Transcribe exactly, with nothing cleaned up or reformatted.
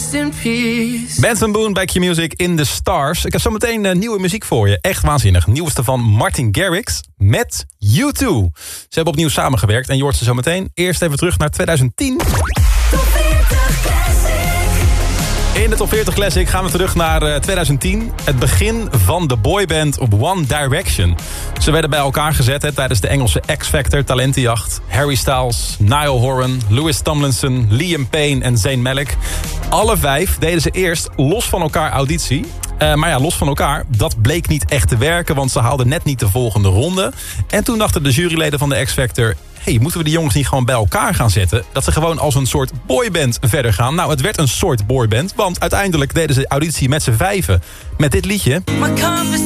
rest in peace. Benson Boone bij Q-Music in the Stars. Ik heb zo meteen uh, nieuwe muziek voor je. Echt waanzinnig. Nieuwste van Martin Garrix met U twee. Ze hebben opnieuw samengewerkt en je hoort ze zo meteen. Eerst even terug naar twintig tien. In de Top veertig Classic gaan we terug naar uh, twintig tien. Het begin van de boyband op One Direction. Ze werden bij elkaar gezet hè, tijdens de Engelse X-Factor talentenjacht. Harry Styles, Niall Horan, Louis Tomlinson, Liam Payne en Zayn Malik. Alle vijf deden ze eerst los van elkaar auditie. Uh, maar ja, los van elkaar, dat bleek niet echt te werken... want ze haalden net niet de volgende ronde. En toen dachten de juryleden van de X-Factor... hey, moeten we die jongens niet gewoon bij elkaar gaan zetten? Dat ze gewoon als een soort boyband verder gaan. Nou, het werd een soort boyband, want uiteindelijk deden ze auditie met z'n vijven. Met dit liedje. My conversation